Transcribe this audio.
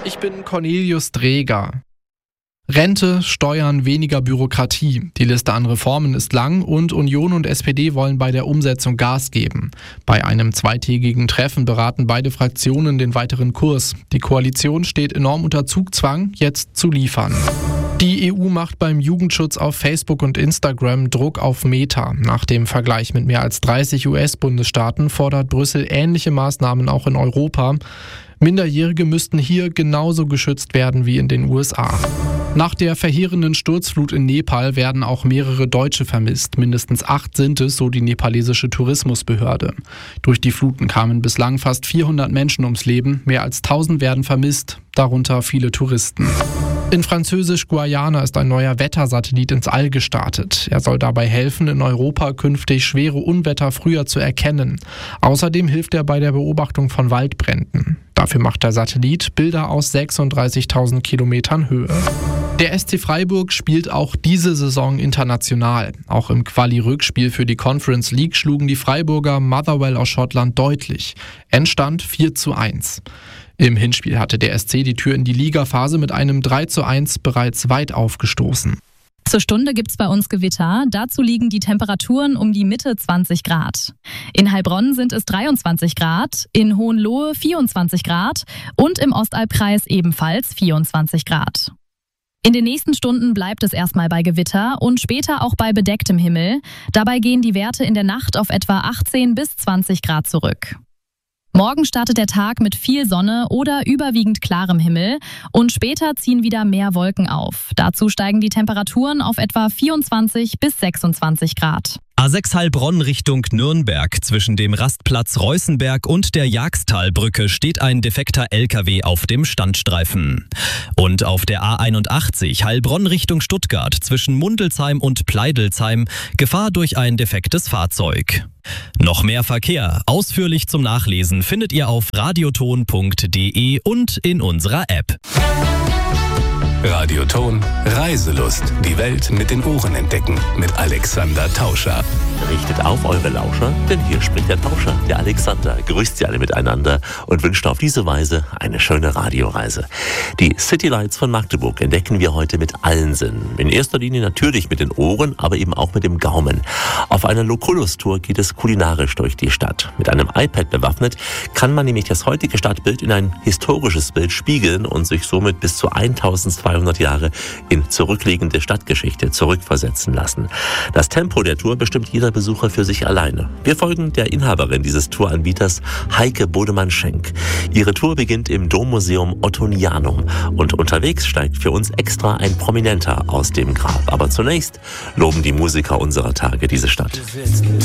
Ich bin Cornelius Dreger. Rente, Steuern, weniger Bürokratie. Die Liste an Reformen ist lang und Union und SPD wollen bei der Umsetzung Gas geben. Bei einem zweitägigen Treffen beraten beide Fraktionen den weiteren Kurs. Die Koalition steht enorm unter Zugzwang, jetzt zu liefern. Die EU macht beim Jugendschutz auf Facebook und Instagram Druck auf Meta. Nach dem Vergleich mit mehr als 30 US-Bundesstaaten fordert Brüssel ähnliche Maßnahmen auch in Europa. Minderjährige müssten hier genauso geschützt werden wie in den USA. Nach der verheerenden Sturzflut in Nepal werden auch mehrere Deutsche vermisst. Mindestens 8 sind es, so die nepalesische Tourismusbehörde. Durch die Fluten kamen bislang fast 400 Menschen ums Leben. Mehr als 1000 werden vermisst, darunter viele Touristen. In Französisch-Guayana ist ein neuer Wettersatellit ins All gestartet. Er soll dabei helfen, in Europa künftig schwere Unwetter früher zu erkennen. Außerdem hilft er bei der Beobachtung von Waldbränden. Dafür macht der Satellit Bilder aus 36.000 Kilometern Höhe. Der SC Freiburg spielt auch diese Saison international. Auch im Quali-Rückspiel für die Conference League schlugen die Freiburger Motherwell aus Schottland deutlich. Endstand 4:1. Im Hinspiel hatte der SC die Tür in die Ligaphase mit einem 3:1 bereits weit aufgestoßen. Zur Stunde gibt's bei uns Gewitter. Dazu liegen die Temperaturen um die Mitte 20 Grad. In Heilbronn sind es 23 Grad, in Hohenlohe 24 Grad und im Ostalbkreis ebenfalls 24 Grad. In den nächsten Stunden bleibt es erstmal bei Gewitter und später auch bei bedecktem Himmel. Dabei gehen die Werte in der Nacht auf etwa 18 bis 20 Grad zurück. Morgen startet der Tag mit viel Sonne oder überwiegend klarem Himmel und später ziehen wieder mehr Wolken auf. Dazu steigen die Temperaturen auf etwa 24 bis 26 Grad. A6 Heilbronn Richtung Nürnberg. Zwischen dem Rastplatz Reußenberg und der Jagstalbrücke steht ein defekter LKW auf dem Standstreifen. Und auf der A81 Heilbronn Richtung Stuttgart zwischen Mundelsheim und Pleidelsheim Gefahr durch ein defektes Fahrzeug. Noch mehr Verkehr, ausführlich zum Nachlesen, findet ihr auf radioton.de und in unserer App. Radioton Reiselust. Die Welt mit den Ohren entdecken. Mit Alexander Tauscher. Richtet auf eure Lauscher, denn hier spricht der Tauscher, der Alexander. Grüßt sie alle miteinander und wünscht auf diese Weise eine schöne Radioreise. Die City Lights von Magdeburg entdecken wir heute mit allen Sinnen. In erster Linie natürlich mit den Ohren, aber eben auch mit dem Gaumen. Auf einer Loculus-Tour geht es kulinarisch durch die Stadt. Mit einem iPad bewaffnet kann man nämlich das heutige Stadtbild in ein historisches Bild spiegeln und sich somit bis zu 1200 Jahre in zurückliegende Stadtgeschichte zurückversetzen lassen. Das Tempo der Tour bestimmt jeder Besucher für sich alleine. Wir folgen der Inhaberin dieses Touranbieters, Heike Bodemann-Schenk. Ihre Tour beginnt im Dommuseum Ottonianum und unterwegs steigt für uns extra ein Prominenter aus dem Grab. Aber zunächst loben die Musiker unserer Tage diese Stadt.